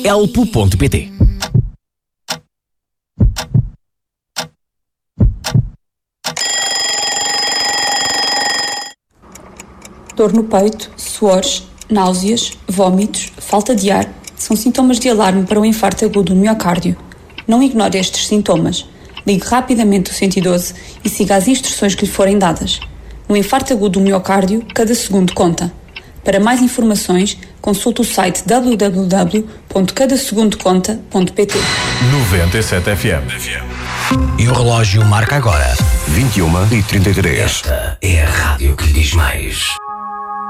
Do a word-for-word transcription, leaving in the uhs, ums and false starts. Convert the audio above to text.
elpo ponto pt. Dor no peito, suores, náuseas, vômitos, falta de ar são sintomas de alarme para o infarto agudo do miocárdio. Não ignore estes sintomas. Ligue rapidamente o cento e doze e siga as instruções que lhe forem dadas. No infarto agudo do miocárdio, cada segundo conta. Para mais informações, consulte o site w w w ponto cada segundo conta ponto p t. noventa e sete F M. E o relógio marca agora vinte e uma e trinta e três. Esta é a rádio que lhe diz mais.